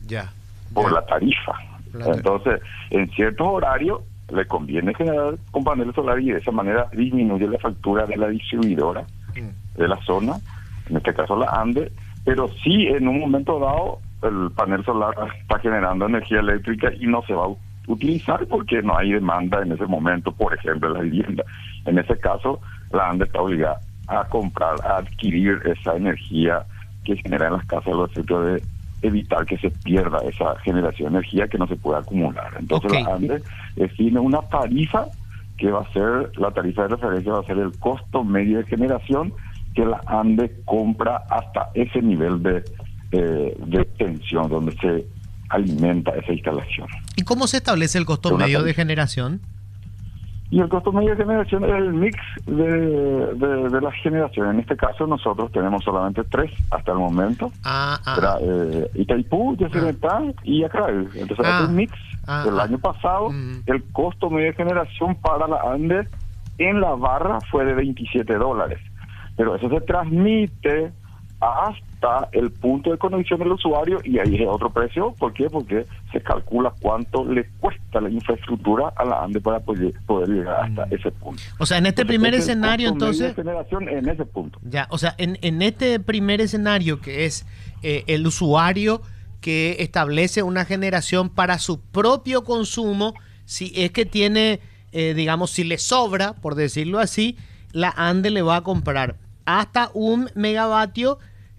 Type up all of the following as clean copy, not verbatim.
Ya. por la tarifa. Entonces, en ciertos horarios le conviene generar con paneles solares y de esa manera disminuye la factura de la distribuidora de la zona, en este caso la ANDE, pero sí en un momento dado el panel solar está generando energía eléctrica y no se va a utilizar porque no hay demanda en ese momento, por ejemplo, en la vivienda. En ese caso, la ANDE está obligada a comprar, a adquirir esa energía que genera en las casas los efectos de evitar que se pierda esa generación de energía que no se puede acumular. Entonces la ANDE define una tarifa que va a ser, la tarifa de referencia va a ser el costo medio de generación que la ANDE compra hasta ese nivel de tensión donde se alimenta esa instalación. ¿Y cómo se establece el costo medio de generación? Y el costo medio de generación es el mix de las generaciones. En este caso nosotros tenemos solamente 3 hasta el momento. Itaipú, Yacyretá y Acrael. Entonces es un mix. El año pasado el costo medio de generación para la ANDE en la barra fue de $27. Pero eso se transmite hasta el punto de conexión del usuario y ahí es otro precio. ¿Por qué? Porque se calcula cuánto le cuesta la infraestructura a la ANDE para poder llegar hasta ese punto. O sea, en este primer escenario, entonces... generación en ese punto. Ya, o sea, en este primer escenario que es el usuario que establece una generación para su propio consumo, si es que tiene, digamos, si le sobra, por decirlo así, la ANDE le va a comprar hasta 1 megavatio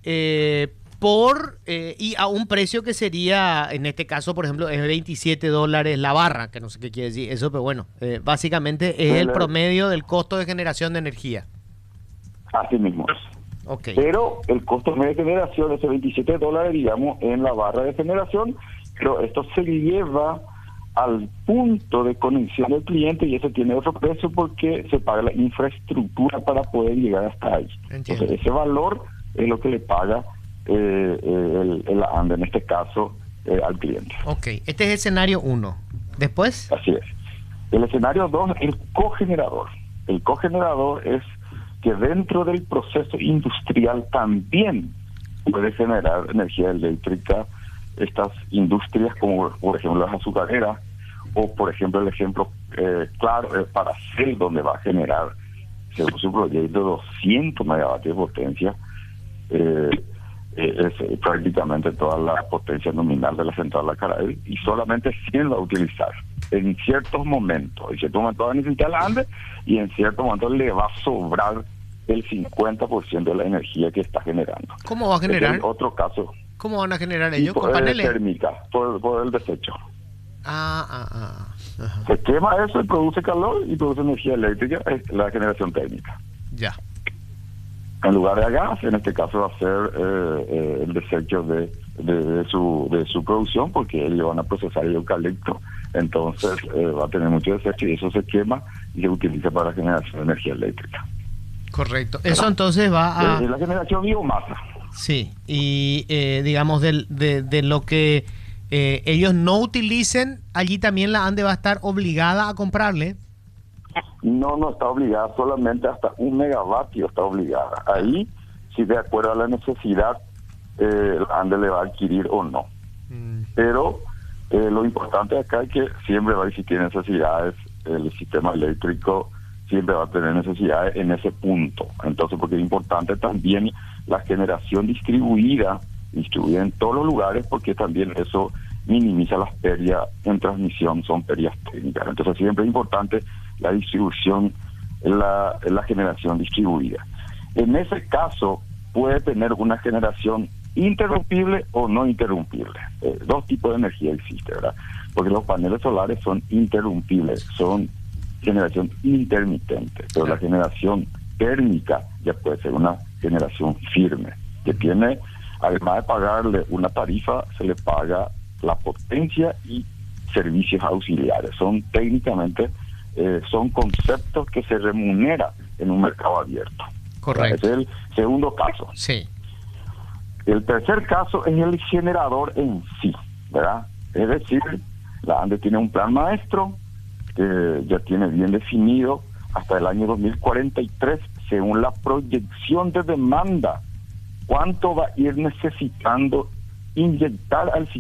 y a un precio que sería, en este caso, por ejemplo, es $27 la barra, que no sé qué quiere decir eso, pero bueno, básicamente es el promedio del costo de generación de energía. Así mismo. Okay. Pero el costo medio de generación es de $27, digamos, en la barra de generación, pero esto se lleva al punto de conexión del cliente y eso tiene otro precio porque se paga la infraestructura para poder llegar hasta ahí. Entiendo. Entonces ese valor es lo que le paga el ANDE, en este caso, al cliente. Ok, este es el escenario 1. ¿Después? Así es. El escenario 2, el cogenerador. El cogenerador es que dentro del proceso industrial también puede generar energía eléctrica estas industrias como por ejemplo las azucareras o por ejemplo el ejemplo claro es Paracel, donde va a generar según su proyecto 200 megavatios de potencia, es prácticamente toda la potencia nominal de la central de Acarael y solamente 100 va a utilizar en ciertos momentos va a necesitar la ANDE y en ciertos momentos le va a sobrar el 50% de la energía que está generando. ¿Cómo va a generar? En otro caso, ¿cómo van a generar ellos? ¿Con paneles? Térmica, por el desecho. Ajá. Se quema eso y produce calor y produce energía eléctrica, es la generación térmica. Ya. En lugar de gas, en este caso va a ser el desecho de su producción, porque ellos van a procesar el eucalipto, entonces va a tener mucho desecho y eso se quema y se utiliza para la generación de energía eléctrica. Correcto. Eso entonces va a... la generación biomasa. Sí, y digamos de lo que ellos no utilicen, allí también la ANDE va a estar obligada a comprarle. No está obligada, solamente hasta 1 megavatio está obligada. Ahí, si de acuerdo a la necesidad, la ANDE le va a adquirir o no. Pero lo importante acá es que siempre va a existir necesidades, el sistema eléctrico siempre va a tener necesidades en ese punto. Entonces, porque es importante también la generación distribuida en todos los lugares, porque también eso minimiza las pérdidas en transmisión, son pérdidas técnicas. Entonces, siempre es importante la distribución, la generación distribuida. En ese caso, puede tener una generación interrumpible o no interrumpible. Dos tipos de energía existe, ¿verdad? Porque los paneles solares son interrumpibles, son generación intermitente, pero la generación térmica ya puede ser una generación firme, que tiene, además de pagarle una tarifa, se le paga la potencia y servicios auxiliares. Son técnicamente, son conceptos que se remunera en un mercado abierto. Correcto. Ese es el segundo caso. Sí. El tercer caso es el generador en sí, ¿verdad? Es decir, la ANDE tiene un plan maestro, ya tiene bien definido hasta el año 2043, según la proyección de demanda, cuánto va a ir necesitando inyectar al sistema